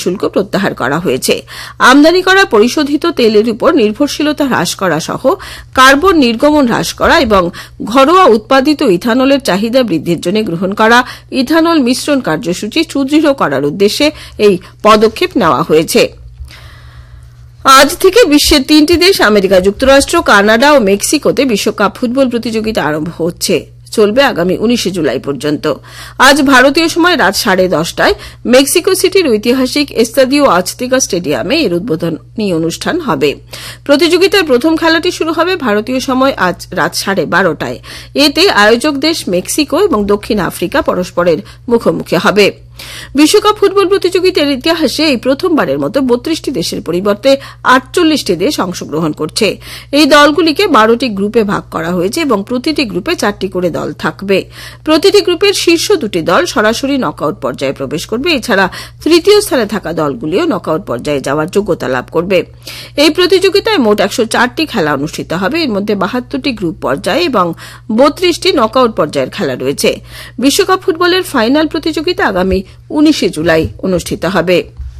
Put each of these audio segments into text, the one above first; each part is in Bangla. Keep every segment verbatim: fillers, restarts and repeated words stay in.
শুল্ক প্রত্যাহার করা হয়েছে। আমদানি করা পরিশোধিত তেলের উপর নির্ভরশীলতা হ্রাস করা সহ কার্বন নির্গমন হ্রাস করা এবং ঘরোয়া উৎপাদিত ইথানলের চাহিদা বৃদ্ধির জন্য গ্রহণ করা ইথানল মিশ্রণ কার্যসূচি সুদৃঢ় করার উদ্দেশ্যে এই পদক্ষেপ নেওয়া হয়েছে। আজ থেকে বিশ্বের তিনটি দেশ আমেরিকা যুক্তরাষ্ট্র, কানাডা ও মেক্সিকোতে বিশ্বকাপ ফুটবল প্রতিযোগিতা আরম্ভ হচ্ছে, চলবে আগামী উনিশে জুলাই পর্যন্ত। আজ ভারতীয় সময় রাত সাড়ে দশটায় মেক্সিকো সিটির ঐতিহাসিক এস্তাদিও আজতেকা স্টেডিয়ামে এর উদ্বোধনী অনুষ্ঠান হবে। প্রতিযোগিতার প্রথম খেলাটি শুরু হবে ভারতীয় সময় আজ রাত সাড়ে বারোটায়। এতে আয়োজক দেশ মেক্সিকো এবং দক্ষিণ আফ্রিকা পরস্পরের মুখোমুখি হবে। বিশ্বকাপ ফুটবল প্রতিযোগিতার ইতিহাসে এই প্রথমবারের মতো বত্রিশটি দেশের পরিবর্তে আটচল্লিশটি দেশ অংশগ্রহণ করছে। এই দলগুলিকে বারোটি গ্রুপে ভাগ করা হয়েছে এবং প্রতিটি গ্রুপে চারটি করে দল থাকবে। প্রতিটি গ্রুপের শীর্ষ দুটি দল সরাসরি নকআউট পর্যায়ে প্রবেশ করবে। এছাড়া তৃতীয় স্থানে থাকা দলগুলিও নকআউট পর্যায়ে যাওয়ার যোগ্যতা লাভ করবে। এই প্রতিযোগিতায় মোট একশো চারটি খেলা অনুষ্ঠিত হবে। এর মধ্যে বাহাত্তরটি গ্রুপ পর্যায়ে এবং বত্রিশটি নকআউট পর্যায়ের খেলা রয়েছে। বিশ্বকাপ ফুটবলের ফাইনাল প্রতিযোগিতা আগামী উনিশে জুলাই অনুষ্ঠিত হবে।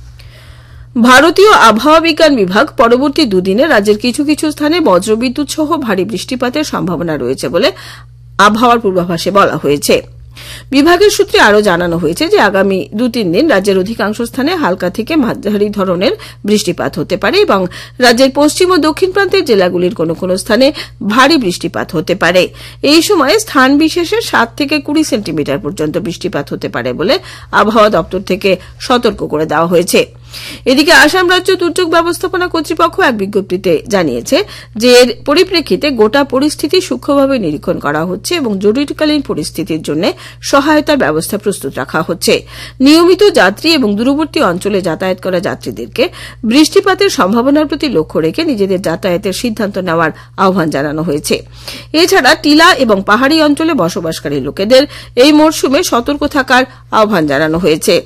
ভারতীয় আবহাওয়া বিজ্ঞান বিভাগ পরবর্তী দুদিনে রাজ্যের কিছু কিছু স্থানে বজ্রবিদ্যুৎ সহ ভারী বৃষ্টিপাতের সম্ভাবনা রয়েছে বলে আবহাওয়ার পূর্বাভাসে বলা হয়েছে। বিভাগের সূত্রে আরও জানানো হয়েছে যে আগামী দু তিন দিন রাজ্যের অধিকাংশ স্থানে হালকা থেকে মাঝারি ধরনের বৃষ্টিপাত হতে পারে এবং রাজ্যের পশ্চিম ও দক্ষিণ প্রান্তের জেলাগুলির কোনো কোনো স্থানে ভারী বৃষ্টিপাত হতে পারে। এই সময়ে স্থান বিশেষে সাত থেকে কুড়ি সেন্টিমিটার পর্যন্ত বৃষ্টিপাত হতে পারে বলে আবহাওয়া দপ্তর থেকে সতর্ক করে দেওয়া হয়েছে। এদিকে আসাম রাজ্য দুর্যোগ ব্যবস্থাপনা কর্তৃপক্ষ এক বিজ্ঞপ্তিতে জানিয়েছে যে এর পরিপ্রেক্ষিতে গোটা পরিস্থিতি সূক্ষ্মভাবে নিরীক্ষণ করা হচ্ছে এবং জরুরিকালীন পরিস্থিতির জন্য সহায়তার ব্যবস্থা প্রস্তুত রাখা হচ্ছে। নিয়মিত যাত্রী এবং দূরবর্তী অঞ্চলে যাতায়াত করা যাত্রীদেরকে বৃষ্টিপাতের সম্ভাবনার প্রতি লক্ষ্য রেখে নিজেদের যাতায়াতের সিদ্ধান্ত নেওয়ার আহ্বান জানানো হয়েছে। এছাড়া টিলা এবং পাহাড়ি অঞ্চলে বসবাসকারী লোকেদের এই মরশুমে সতর্ক থাকার আহ্বান জানানো হয়েছে।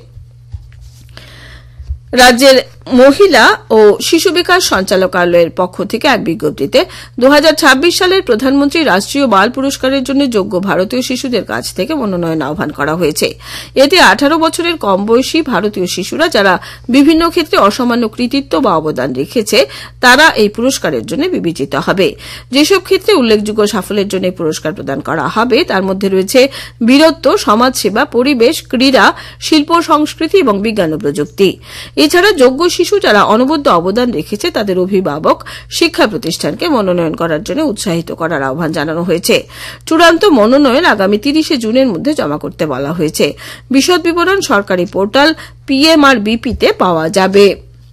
রাজ্যের মহিলা ও শিশু বিকাশ সঞ্চালকালয়ের পক্ষ থেকে এক বিজ্ঞপ্তিতে দু হাজার ছাব্বিশ সালের প্রধানমন্ত্রী রাষ্ট্রীয় বাল পুরস্কারের জন্য যোগ্য ভারতীয় শিশুদের কাছ থেকে মনোনয়ন আহ্বান করা হয়েছে। এতে আঠারো বছরের কম বয়সী ভারতীয় শিশুরা যারা বিভিন্ন ক্ষেত্রে অসামান্য কৃতিত্ব বা অবদান রেখেছে তারা এই পুরস্কারের জন্য বিবেচিত হবে। যেসব ক্ষেত্রে উল্লেখযোগ্য সাফল্যের জন্য পুরস্কার প্রদান করা হবে তার মধ্যে রয়েছে বীরত্ব, সমাজসেবা, পরিবেশ, ক্রীড়া, শিল্প সংস্কৃতি এবং বিজ্ঞান ও প্রযুক্তি। এছাড়া যোগ্য শিশু যারা অনবদ্য অবদান রেখেছে তাদের অভিভাবক শিক্ষা প্রতিষ্ঠানকে মনোনয়ন করার জন্য উৎসাহিত করার আহ্বান জানানো হয়েছে। চূড়ান্ত মনোনয়ন আগামী তিরিশে জুনের মধ্যে জমা করতে বলা হয়েছে। বিশদ বিবরণ সরকারি পোর্টাল পিএমআরবিপিতে পাওয়া যাবে।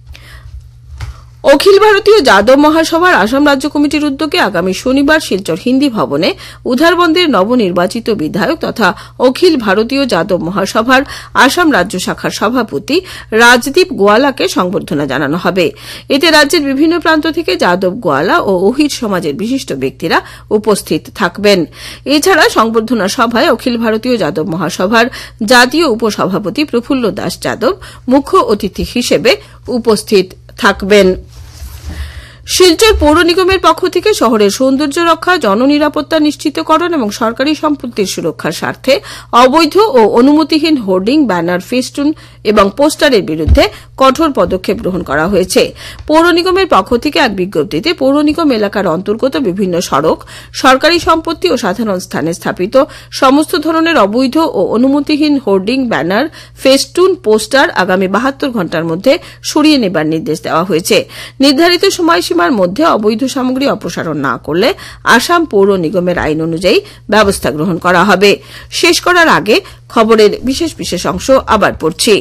অখিল ভারতীয় যাদব মহাসভার আসাম রাজ্য কমিটির উদ্যোগে আগামী শনিবার শিলচর হিন্দি ভবনে উধারবন্দের নবনির্বাচিত বিধায়ক তথা অখিল ভারতীয় যাদব মহাসভার আসাম রাজ্য শাখার সভাপতি রাজদীপ গোয়ালাকে সংবর্ধনা জানানো হবে। এতে রাজ্যের বিভিন্ন প্রান্ত থেকে যাদব, গোয়ালা ও ওহির সমাজের বিশিষ্ট ব্যক্তিরা উপস্থিত থাকবেন। এছাড়া সংবর্ধনা সভায় অখিল ভারতীয় যাদব মহাসভার জাতীয় উপসভাপতি প্রফুল্ল দাস যাদব মুখ্য অতিথি হিসেবে উপস্থিত থাকবেন। শিলচর পৌর নিগমের পক্ষ থেকে শহরের সৌন্দর্য রক্ষা, জননিরাপত্তা নিশ্চিতকরণ এবং সরকারি সম্পত্তির সুরক্ষার স্বার্থে অবৈধ ও অনুমতিহীন হোর্ডিং, ব্যানার, ফেস্টুন এবং পোস্টারের বিরুদ্ধে কঠোর পদক্ষেপ গ্রহণ করা হয়েছে। পৌর নিগমের পক্ষ থেকে এক বিজ্ঞপ্তিতে পৌর নিগম এলাকার অন্তর্গত বিভিন্ন সড়ক, সরকারি সম্পত্তি ও সাধারণ স্থানে স্থাপিত সমস্ত ধরনের অবৈধ ও অনুমতিহীন হোর্ডিং, ব্যানার, ফেস্টুন, পোস্টার আগামী বাহাত্তর ঘণ্টার মধ্যে সরিয়ে নেবার নির্দেশ দেওয়া হয়েছে। নির্ধারিত সময়সীমা মধ্যে অবৈধ সামগ্রী অপসারণ না করলে আসাম পৌর নিগমের আইন অনুযায়ী ব্যবস্থা গ্রহণ করা হবে। শেষ করার আগে খবরের বিশেষ বিশেষ অংশ আবার পড়ছি।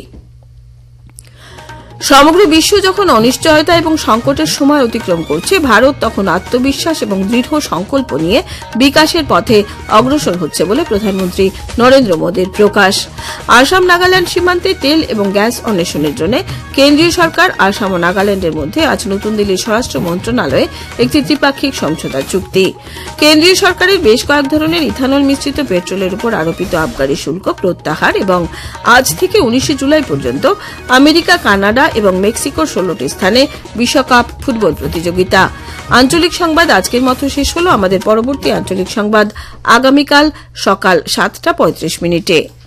সমগ্র বিশ্ব যখন অনিশ্চয়তা এবং সংকটের সময় অতিক্রম করছে, ভারত তখন আত্মবিশ্বাস এবং দৃঢ় সংকল্প নিয়ে বিকাশের পথে অগ্রসর হচ্ছে বলে প্রধানমন্ত্রী নরেন্দ্র মোদীর প্রকাশ। আসাম নাগাল্যান্ড সীমান্তে তেল এবং গ্যাস অন্বেষণের জন্য কেন্দ্রীয় সরকার, আসাম ও নাগাল্যান্ডের মধ্যে আজ নতুন দিল্লির স্বরাষ্ট্র মন্ত্রণালয়ে একটি ত্রিপাক্ষিক সমঝোতা চুক্তি। কেন্দ্রীয় সরকারের বেশ কয়েক ধরনের ইথানল মিশ্রিত পেট্রোলের উপর আরোপিত আবগারি শুল্ক প্রত্যাহার এবং আজ থেকে উনিশে জুলাই পর্যন্ত আমেরিকা, কানাডা এবং মেক্সিকোর ষোলোটি স্থানে বিশ্বকাপ ফুটবল প্রতিযোগিতা। আঞ্চলিক সংবাদ আজকের মতো শেষ হল। আমাদের পরবর্তী আঞ্চলিক সংবাদ আগামীকাল সকাল সাতটা পঁয়ত্রিশ মিনিটে।